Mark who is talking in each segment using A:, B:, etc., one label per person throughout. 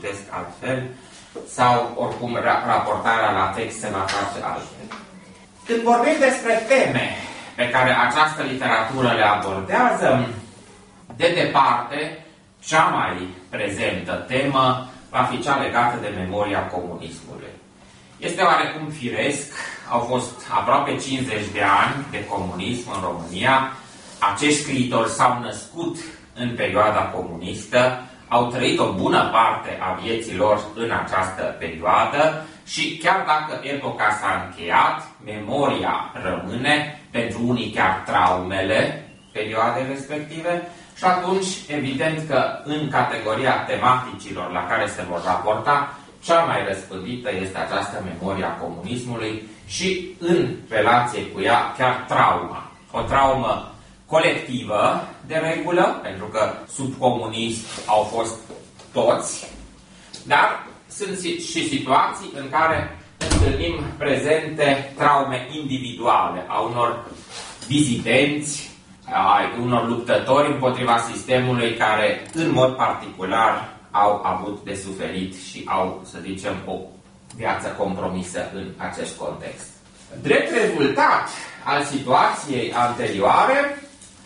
A: citesc altfel, sau oricum raportarea la text se va face altfel. Când vorbim despre teme pe care această literatură le abordează, de departe, cea mai prezentă temă va fi cea legată de memoria comunismului. Este oarecum firesc, au fost aproape 50 de ani de comunism în România, acești scriitori s-au născut în perioada comunistă, au trăit o bună parte a vieții lor în această perioadă și chiar dacă epoca s-a încheiat, memoria rămâne, pentru unii chiar traumele perioadei respective și atunci, evident că în categoria tematicilor la care se vor raporta, cea mai răspândită este această memoria comunismului și în relație cu ea chiar trauma. O traumă colectivă, de regulă, pentru că sub comunism au fost toți, dar sunt și situații în care întâlnim prezente traume individuale a unor dizidenți, a unor luptători împotriva sistemului care, în mod particular, au avut de suferit și au, să zicem, o viață compromisă în acest context. Drept rezultat al situației anterioare,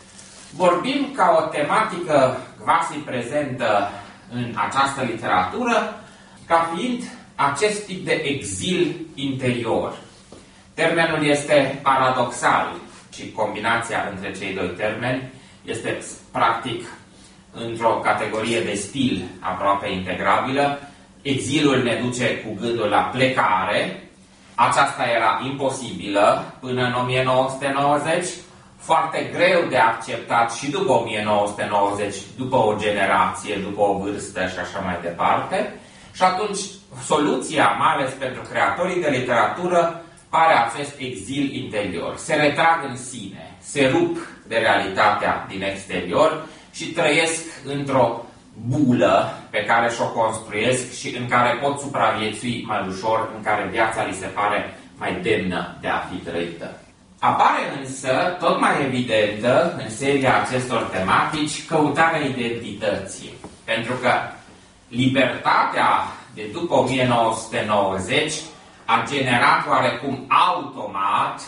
A: vorbim ca o tematică quasi prezentă în această literatură, ca fiind acest tip de exil interior. Termenul este paradoxal și combinația între cei doi termeni este practic într-o categorie de stil aproape integrabilă. Exilul ne duce cu gândul la plecare. Aceasta era imposibilă până în 1990, foarte greu de acceptat și după 1990, după o generație, după o vârstă și așa mai departe. Și atunci soluția, mai ales pentru creatorii de literatură, pare acest exil interior. Se retrag în sine, se rup de realitatea din exterior și trăiesc într-o bulă pe care și-o construiesc și în care pot supraviețui mai ușor, în care viața li se pare mai demnă de a fi trăită. Apare însă, tot mai evidentă, în seria acestor tematici, căutarea identității. Pentru că libertatea de după 1990 a generat oarecum automat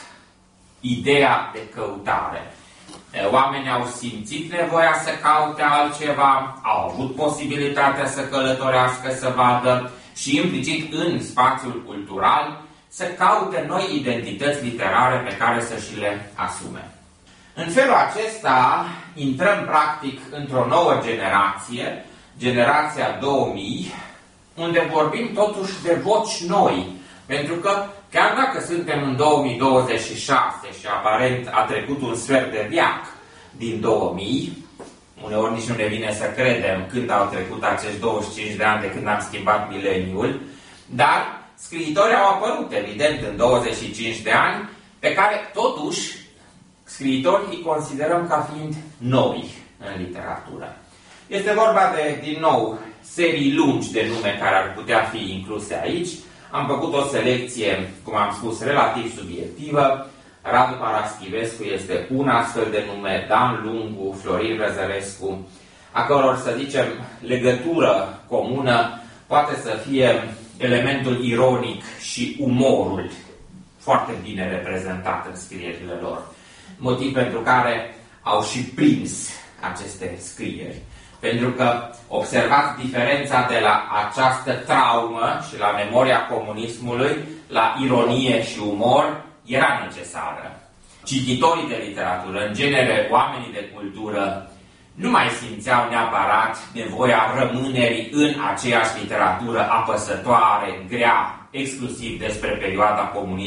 A: ideea de căutare. Oamenii au simțit nevoia să caute altceva, au avut posibilitatea să călătorească, să vadă și implicit în spațiul cultural să caute noi identități literare pe care să și le asume. În felul acesta intrăm practic într-o nouă generație, generația 2000, unde vorbim totuși de voci noi, pentru că chiar dacă suntem în 2026 și aparent a trecut un sfert de veac din 2000, uneori nici nu ne vine să credem când au trecut acești 25 de ani de când am schimbat mileniul, dar scriitorii au apărut, evident, în 25 de ani, pe care totuși scriitorii îi considerăm ca fiind noi în literatură. Este vorba de, din nou, serii lungi de nume care ar putea fi incluse aici. Am făcut o selecție, cum am spus, relativ subiectivă. Radu Paraschivescu este un astfel de nume, Dan Lungu, Florin Răzărescu, a căror, să zicem, legătură comună poate să fie elementul ironic și umorul foarte bine reprezentat în scrierile lor. Motiv pentru care au și prins aceste scrieri. Pentru că observați diferența de la această traumă și la memoria comunismului, la ironie și umor, era necesară. Cititorii de literatură, în genere oamenii de cultură, nu mai simțeau neapărat nevoia rămânerii în aceeași literatură apăsătoare, grea, exclusiv despre perioada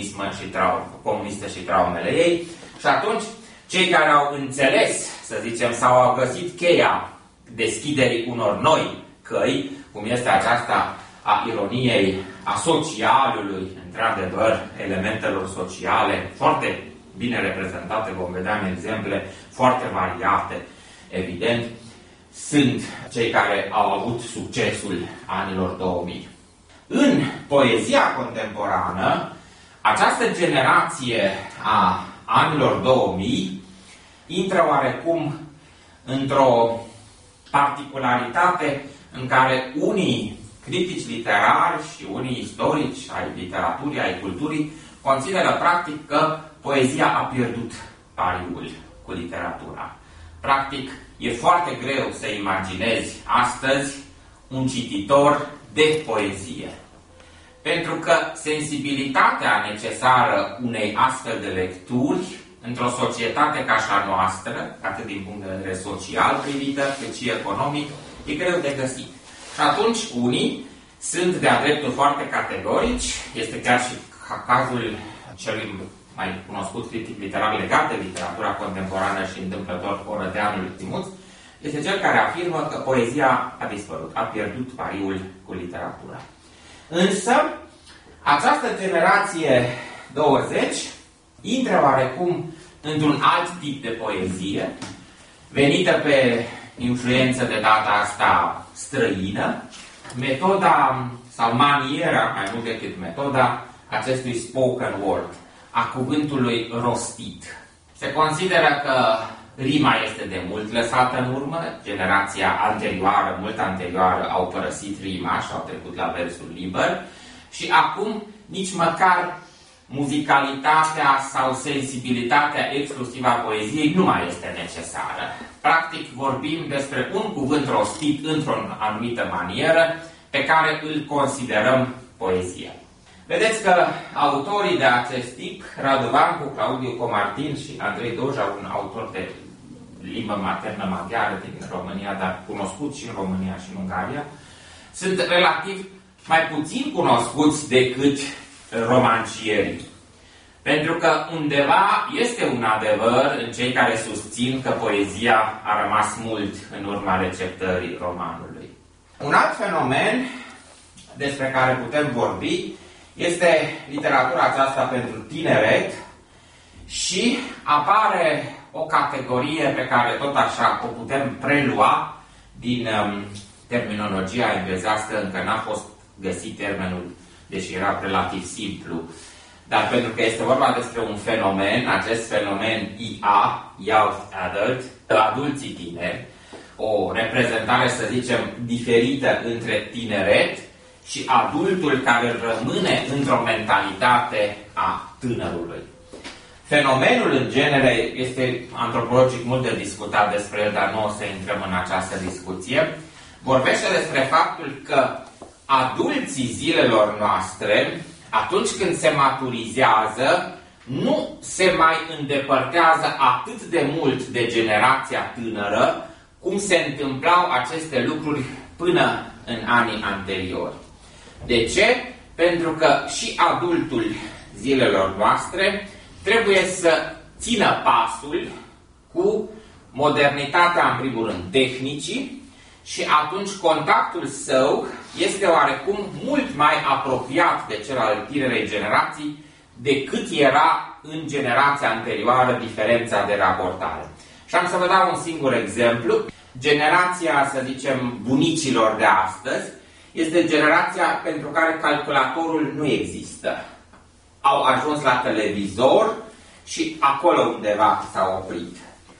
A: comunistă și traumele ei. Și atunci, cei care au înțeles, să zicem, sau au găsit cheia deschiderii unor noi căi, cum este aceasta a ironiei, a socialului, într-adevăr, elementelor sociale, foarte bine reprezentate, vom vedea în exemple foarte variate, evident, sunt cei care au avut succesul anilor 2000. În poezia contemporană, această generație a anilor 2000 intră oarecum într-o particularitate în care unii critici literari și unii istorici ai literaturii, ai culturii, consideră practic că poezia a pierdut pariul cu literatura. Practic, e foarte greu să imaginezi astăzi un cititor de poezie. Pentru că sensibilitatea necesară unei astfel de lecturi, într-o societate ca și a noastră, atât din punct de vedere social privită, cât și economic, e greu de găsit. Și atunci unii sunt de-a dreptul foarte categorici, este chiar și cazul celui mai cunoscut critic literar legat de literatura contemporană și întâmplător Orădeanul Timuț, este cel care afirmă că poezia a dispărut, a pierdut pariul cu literatura. Însă, această generație 20 intră oarecum într-un alt tip de poezie, venită pe influență de data asta străină, metoda sau maniera, mai mult decât metoda, acestui spoken word, a cuvântului rostit. Se consideră că rima este de mult lăsată în urmă, generația anterioară, mult anterioară, au părăsit rima și au trecut la versul liber și acum nici măcar muzicalitatea sau sensibilitatea exclusivă a poeziei nu mai este necesară. Practic vorbim despre un cuvânt rostit într-o anumită manieră pe care îl considerăm poezie. Vedeți că autorii de acest tip, Radu Vancu, Claudiu Comartin și Andrei Doja, un autor de limbă maternă maghiară din România, dar cunoscut și în România și în Ungaria, sunt relativ mai puțin cunoscuți decât romancierii. Pentru că undeva este un adevăr în cei care susțin că poezia a rămas mult în urma receptării romanului. Un alt fenomen despre care putem vorbi este literatura aceasta pentru tineret și apare o categorie pe care tot așa o putem prelua din terminologia englezească, încă n-a fost găsit termenul, deși era relativ simplu. Dar pentru că este vorba despre un fenomen, acest fenomen IA, Youth Adult, adulții tineri, o reprezentare, să zicem, diferită între tineret și adultul care rămâne într-o mentalitate a tânărului. Fenomenul, în genere, este antropologic mult de discutat despre el, dar nu o să intrăm în această discuție. Vorbește despre faptul că adulții zilelor noastre, atunci când se maturizează, nu se mai îndepărtează atât de mult de generația tânără, cum se întâmplau aceste lucruri până în anii anteriori. De ce? Pentru că și adultul zilelor noastre trebuie să țină pasul cu modernitatea, în primul rând, tehnicii, și atunci contactul său este oarecum mult mai apropiat de cel al tinerei generații decât era în generația anterioară diferența de raportare. Și am să vă dau un singur exemplu. Generația, să zicem, bunicilor de astăzi este generația pentru care calculatorul nu există. Au ajuns la televizor și acolo undeva s-au oprit.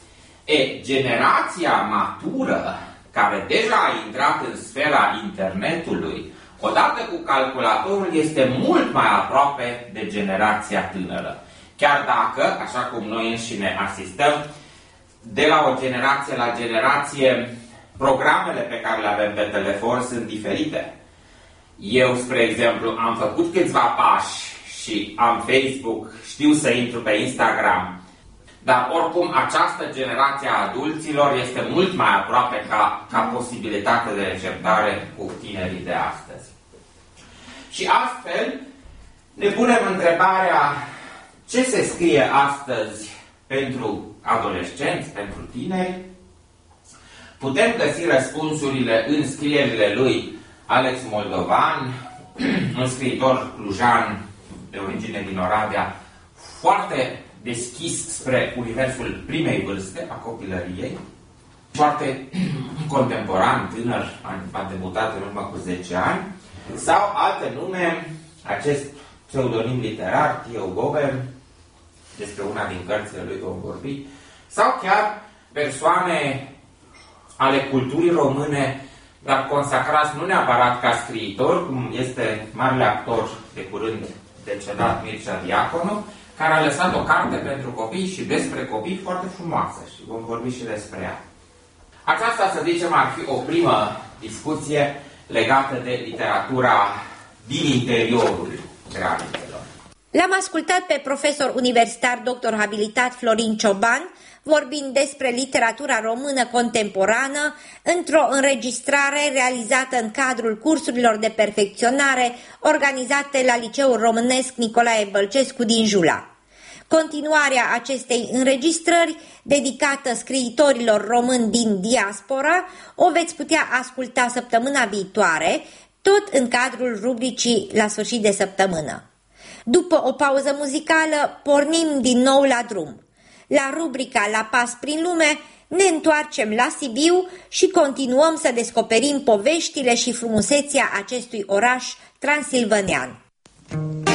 A: Generația matură, care deja a intrat în sfera internetului, odată cu calculatorul, este mult mai aproape de generația tânără. Chiar dacă, așa cum noi înșine asistăm, de la o generație la generație, programele pe care le avem pe telefon sunt diferite. Eu, spre exemplu, am făcut câțiva pași și am Facebook, știu să intru pe Instagram, dar oricum această generație a adulților este mult mai aproape ca posibilitate de receptare cu tinerii de astăzi. Și astfel ne punem întrebarea: ce se scrie astăzi pentru adolescenți, pentru tineri? Putem găsi răspunsurile în scrierile lui Alex Moldovan, un scriitor clujan de origine din Oradea, foarte deschis spre universul primei vârste, a copilăriei, foarte contemporan, tânăr, a debutat în urmă cu 10 ani, sau alte nume, acest pseudonim literar, Theo Gober, despre una din cărțile lui vom vorbi, sau chiar persoane ale culturii române dar consacrați nu neapărat ca scriitor, cum este marele actor de curând decedat Mircea Diaconu, care a lăsat o carte pentru copii și despre copii foarte frumoasă și vom vorbi și despre ea. Aceasta, să zicem, ar fi o primă discuție legată de literatura din interiorul granițelor.
B: L-am ascultat pe profesor universitar doctor habilitat Florin Cioban vorbind despre literatura română contemporană într-o înregistrare realizată în cadrul cursurilor de perfecționare organizate la Liceul Românesc Nicolae Bălcescu din Jula. Continuarea acestei înregistrări, dedicată scriitorilor români din diaspora, o veți putea asculta săptămâna viitoare, tot în cadrul rubricii La sfârșit de săptămână. După o pauză muzicală, pornim din nou la drum. La rubrica La pas prin lume, ne întoarcem la Sibiu și continuăm să descoperim poveștile și frumusețea acestui oraș transilvanean.